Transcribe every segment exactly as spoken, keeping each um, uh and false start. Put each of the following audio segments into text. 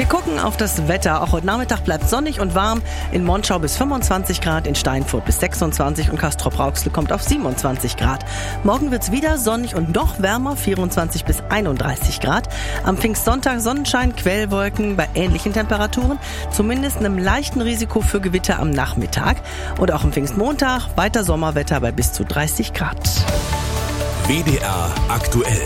gucken auf das Wetter. Auch heute Nachmittag bleibt sonnig und warm. In Monschau bis fünfundzwanzig Grad, in Steinfurt bis sechsundzwanzig und Castrop-Rauxel kommt auf siebenundzwanzig Grad. Morgen wird's wieder sonnig und noch wärmer, vierundzwanzig bis einunddreißig Grad. Am Pfingstsonntag Sonnenschein, Quellwolken bei ähnlichen Temperaturen, zumindest einem leichten Risiko für Gewitter am Nachmittag. Und auch am Pfingstmontag weiter Sommerwetter bei bis zu dreißig Grad. W D R aktuell.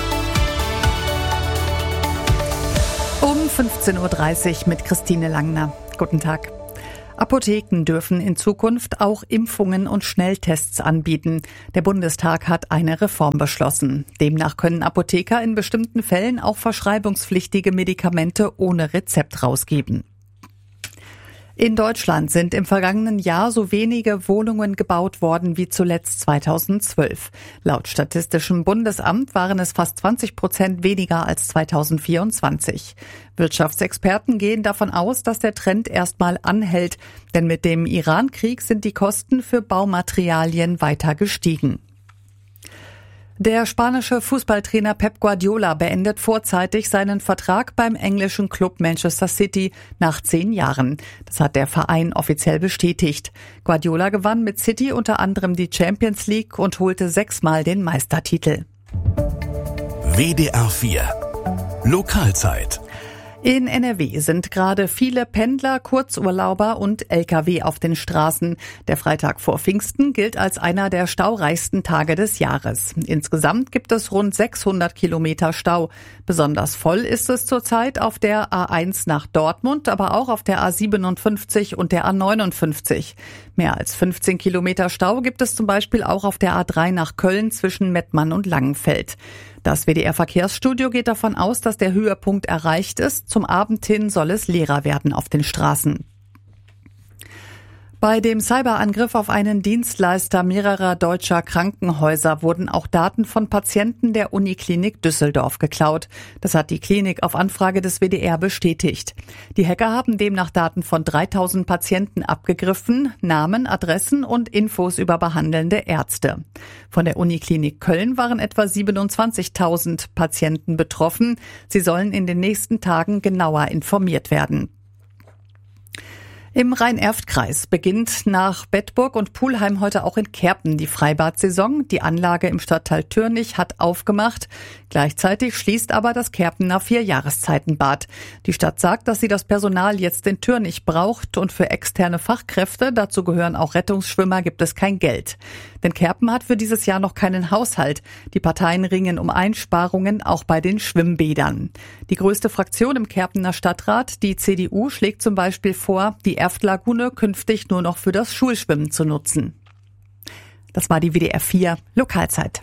Um fünfzehn Uhr dreißig mit Christine Langner. Guten Tag. Apotheken dürfen in Zukunft auch Impfungen und Schnelltests anbieten. Der Bundestag hat eine Reform beschlossen. Demnach können Apotheker in bestimmten Fällen auch verschreibungspflichtige Medikamente ohne Rezept rausgeben. In Deutschland sind im vergangenen Jahr so wenige Wohnungen gebaut worden wie zuletzt zweitausendzwölf. Laut Statistischem Bundesamt waren es fast zwanzig Prozent weniger als zweitausendvierundzwanzig. Wirtschaftsexperten gehen davon aus, dass der Trend erstmal anhält, denn mit dem Iran-Krieg sind die Kosten für Baumaterialien weiter gestiegen. Der spanische Fußballtrainer Pep Guardiola beendet vorzeitig seinen Vertrag beim englischen Club Manchester City nach zehn Jahren. Das hat der Verein offiziell bestätigt. Guardiola gewann mit City unter anderem die Champions League und holte sechsmal den Meistertitel. W D R vier Lokalzeit. In N R W sind gerade viele Pendler, Kurzurlauber und L K W auf den Straßen. Der Freitag vor Pfingsten gilt als einer der staureichsten Tage des Jahres. Insgesamt gibt es rund sechshundert Kilometer Stau. Besonders voll ist es zurzeit auf der A eins nach Dortmund, aber auch auf der A siebenundfünfzig und der A neunundfünfzig. Mehr als fünfzehn Kilometer Stau gibt es zum Beispiel auch auf der A drei nach Köln zwischen Mettmann und Langenfeld. Das W D R-Verkehrsstudio geht davon aus, dass der Höhepunkt erreicht ist. Zum Abend hin soll es leerer werden auf den Straßen. Bei dem Cyberangriff auf einen Dienstleister mehrerer deutscher Krankenhäuser wurden auch Daten von Patienten der Uniklinik Düsseldorf geklaut. Das hat die Klinik auf Anfrage des W D R bestätigt. Die Hacker haben demnach Daten von dreitausend Patienten abgegriffen, Namen, Adressen und Infos über behandelnde Ärzte. Von der Uniklinik Köln waren etwa siebenundzwanzigtausend Patienten betroffen. Sie sollen in den nächsten Tagen genauer informiert werden. Im Rhein-Erft-Kreis beginnt nach Bedburg und Pulheim heute auch in Kerpen die Freibad-Saison. Die Anlage im Stadtteil Türnich hat aufgemacht. Gleichzeitig schließt aber das Kerpener Vierjahreszeitenbad. Die Stadt sagt, dass sie das Personal jetzt in Türnich braucht und für externe Fachkräfte, dazu gehören auch Rettungsschwimmer, gibt es kein Geld. Denn Kerpen hat für dieses Jahr noch keinen Haushalt. Die Parteien ringen um Einsparungen auch bei den Schwimmbädern. Die größte Fraktion im Kerpener Stadtrat, die C D U, schlägt zum Beispiel vor, die Erftlagune künftig nur noch für das Schulschwimmen zu nutzen. Das war die W D R vier Lokalzeit.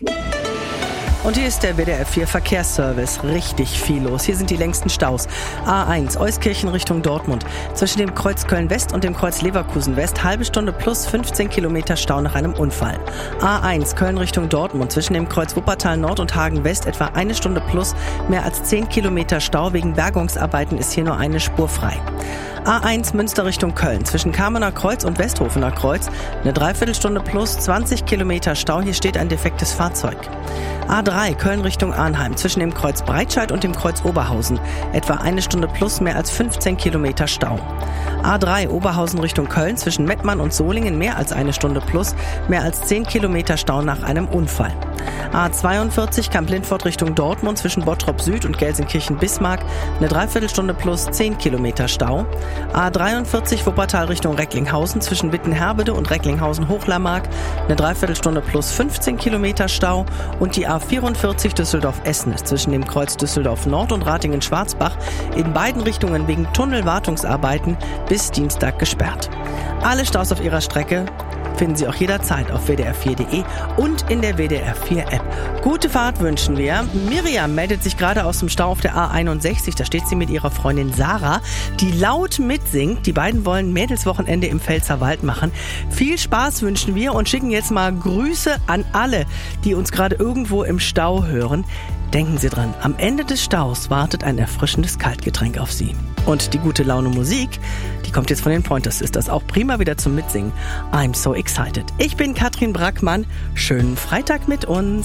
Und hier ist der W D R vier Verkehrsservice. Richtig viel los. Hier sind die längsten Staus. A eins, Euskirchen Richtung Dortmund. Zwischen dem Kreuz Köln-West und dem Kreuz Leverkusen-West. Halbe Stunde plus fünfzehn Kilometer Stau nach einem Unfall. A eins, Köln Richtung Dortmund. Zwischen dem Kreuz Wuppertal Nord und Hagen West etwa eine Stunde plus. Mehr als zehn Kilometer Stau. Wegen Bergungsarbeiten ist hier nur eine Spur frei. A eins Münster Richtung Köln. Zwischen Kamener Kreuz und Westhofener Kreuz. Eine Dreiviertelstunde plus zwanzig Kilometer Stau. Hier steht ein defektes Fahrzeug. A drei Köln Richtung Arnheim. Zwischen dem Kreuz Breitscheid und dem Kreuz Oberhausen. Etwa eine Stunde plus mehr als fünfzehn Kilometer Stau. A drei Oberhausen Richtung Köln. Zwischen Mettmann und Solingen mehr als eine Stunde plus mehr als zehn Kilometer Stau nach einem Unfall. A zweiundvierzig Kamp-Lindfort Richtung Dortmund. Zwischen Bottrop Süd und Gelsenkirchen-Bismarck. Eine Dreiviertelstunde plus zehn Kilometer Stau. A dreiundvierzig Wuppertal Richtung Recklinghausen. Zwischen Wittenherbede und Recklinghausen-Hochlarmark. Eine Dreiviertelstunde plus fünfzehn Kilometer Stau. Und die A vierundvierzig Düsseldorf-Essen ist zwischen dem Kreuz Düsseldorf Nord und Ratingen-Schwarzbach in beiden Richtungen wegen Tunnelwartungsarbeiten bis Dienstag gesperrt. Alle Staus auf ihrer Strecke finden Sie auch jederzeit auf W D R vier Punkt de und in der W D R vier App. Gute Fahrt wünschen wir. Miriam meldet sich gerade aus dem Stau auf der A einundsechzig. Da steht sie mit ihrer Freundin Sarah, die laut mitsingt. Die beiden wollen Mädelswochenende im Pfälzerwald machen. Viel Spaß wünschen wir und schicken jetzt mal Grüße an alle, die uns gerade irgendwo im Stau hören. Denken Sie dran, am Ende des Staus wartet ein erfrischendes Kaltgetränk auf Sie. Und die gute Laune Musik, die kommt jetzt von den Pointer Sisters, auch prima wieder zum Mitsingen. I'm so excited. Ich bin Katrin Brackmann. Schönen Freitag mit uns.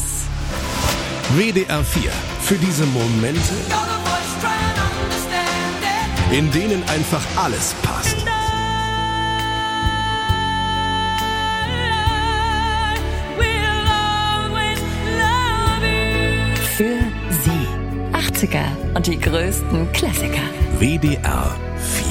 W D R vier. Für diese Momente in denen einfach alles passt. Für Sie. achtziger und die größten Klassiker. W D R vier